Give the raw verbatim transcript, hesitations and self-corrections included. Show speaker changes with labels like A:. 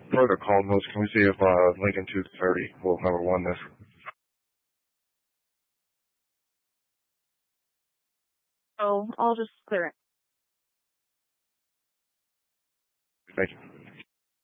A: protocol notes. Can we see if uh, Lincoln two thirty will have a won this?
B: Oh, I'll just clear it.
A: Thank you.